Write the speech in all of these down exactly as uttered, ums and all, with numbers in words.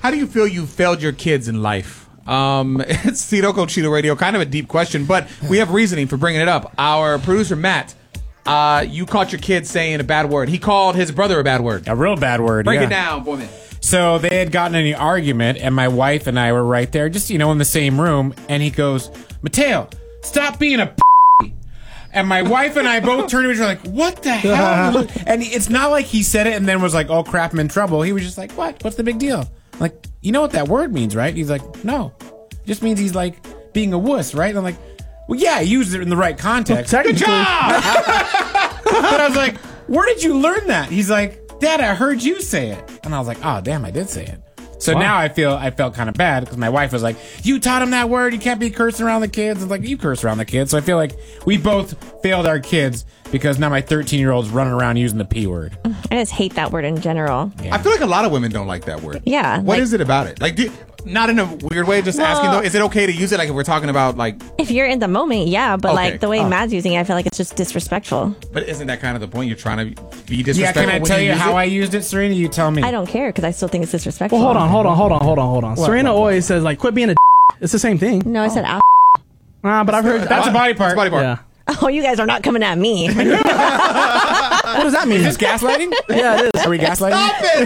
How do you feel you failed your kids in life? Um, it's Sirocco Cheeto Radio, kind of a deep question, but we have reasoning for bringing it up. Our producer, Matt, uh, you caught your kid saying a bad word. He called his brother a bad word. A real bad word, Break yeah. it down, woman. So they had gotten in an argument, and my wife and I were right there, just, you know, in the same room, and he goes, Mateo, stop being a p***. And my wife and I both turned to each other like, what the hell? And it's not like he said it and then was like, oh, crap, I'm in trouble. He was just like, what? What's the big deal? I'm like, you know what that word means, right? He's like, no. It just means he's like being a wuss, right? And I'm like, well, yeah, I used it in the right context. Well, Good job! But I was like, where did you learn that? He's like, Dad, I heard you say it. And I was like, oh, damn, I did say it. So wow. Now I feel I felt kind of bad because my wife was like, you taught him that word. You can't be cursing around the kids. It's like, you curse around the kids. So I feel like we both failed our kids because now my thirteen-year-old's running around using the P word. I just hate that word in general. Yeah. I feel like a lot of women don't like that word. Yeah. What like, is it about it? Like, do, not in a weird way, just well, asking though, is it okay to use it like if we're talking about like... If you're in the moment, yeah, but okay. like the way oh. Matt's using it, I feel like it's just disrespectful. But isn't that kind of the point? You're trying to be disrespectful. Yeah, can I tell you, you how it? I used it, Serena? You tell me. I don't care because I still think it's disrespectful. Well, hold on, hold on, hold on, hold on, hold on. What, Serena what, what? always says like, quit being a d-. It's the same thing. No, I said ass. Nah, but I've heard... That's a body part. That's a body part. Yeah. Oh, you guys are not coming at me. What does that mean? Is this gaslighting? Yeah, it is. Are we gaslighting? Stop it!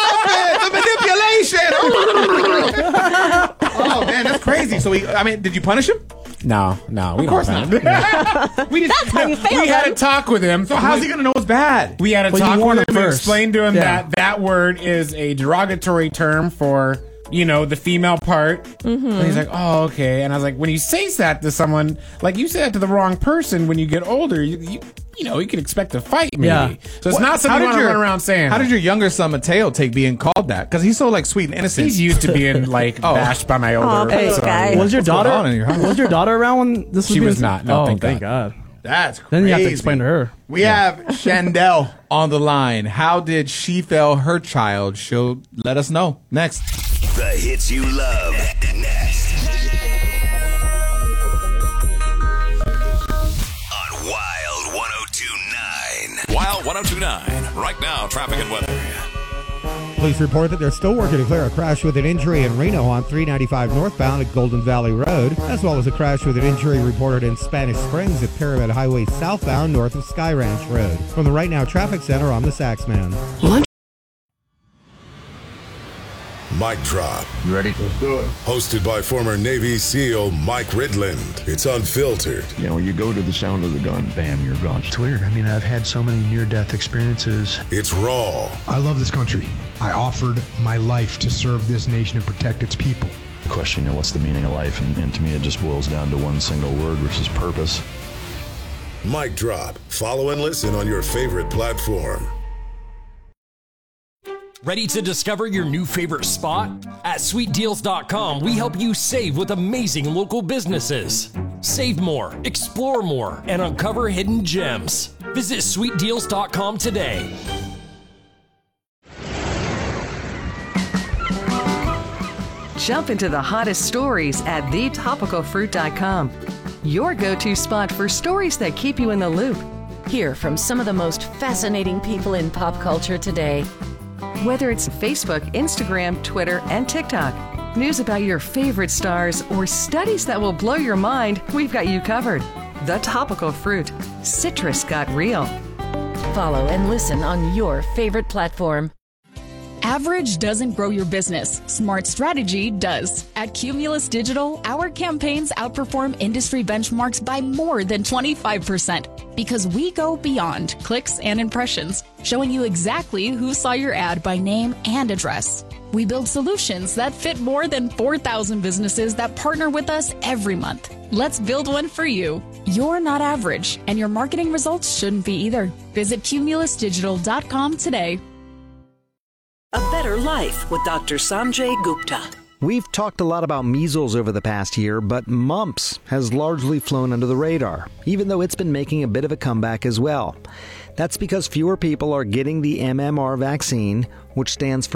Stop it! The manipulation! Oh, man, that's crazy. So, we, I mean, did you punish him? No, no. We of course don't not. we just, That's how you failed We had him. a talk with him. So how's he going to know it's bad? We had a Well, you talk warned with him him and first. explained to him Yeah. that that word is a derogatory term for, you know, the female part. Mm-hmm. And he's like, oh, okay. And I was like, when he says that to someone, like you say that to the wrong person when you get older, you, you, you know, you can expect a fight maybe. Yeah. So it's What- not something how you did want to your- run around saying. How did your younger son, Mateo, take being called that? Because he's so, like, sweet and innocent. He's used to being, like, Oh. bashed by my older Aw, poor son. guy. Was your What's going daughter? on in your house? Was your daughter around when this was She being was not. No, oh, thank thank God. God. That's crazy. Then you have to explain to her. We have Shandell on the line. How did she fail her child? She'll let us know next. The hits you love. Next. On Wild one oh two point nine. Wild one oh two point nine. Right now, traffic and weather. Police report that they're still working to clear a crash with an injury in Reno on three ninety-five northbound at Golden Valley Road, as well as a crash with an injury reported in Spanish Springs at Pyramid Highway southbound north of Sky Ranch Road. From the Right Now Traffic Center, I'm the Saxman. Mic Drop. You ready? Let's do it. Hosted by former Navy SEAL Mike Ridland. It's unfiltered. You know, you go to the sound of the gun, bam, you're gone. It's weird. I mean, I've had so many near-death experiences. It's raw. I love this country. I offered my life to serve this nation and protect its people. The question, you know, what's the meaning of life? And, and to me, it just boils down to one single word, which is purpose. Mic Drop. Follow and listen on your favorite platform. Ready to discover your new favorite spot? At sweet deals dot com, we help you save with amazing local businesses. Save more, explore more, and uncover hidden gems. Visit sweet deals dot com today. Jump into the hottest stories at the topical fruit dot com. Your go-to spot for stories that keep you in the loop. Hear from some of the most fascinating people in pop culture today. Whether it's Facebook, Instagram, Twitter, and TikTok, news about your favorite stars, or studies that will blow your mind, we've got you covered. The Topical Fruit. Citrus got real. Follow and listen on your favorite platform. Average doesn't grow your business. Smart strategy does. At Cumulus Digital, our campaigns outperform industry benchmarks by more than twenty-five percent because we go beyond clicks and impressions, showing you exactly who saw your ad by name and address. We build solutions that fit more than four thousand businesses that partner with us every month. Let's build one for you. You're not average, and your marketing results shouldn't be either. Visit cumulus digital dot com today. A Better Life with Doctor Sanjay Gupta. We've talked a lot about measles over the past year, but mumps has largely flown under the radar, even though it's been making a bit of a comeback as well. That's because fewer people are getting the M M R vaccine, which stands for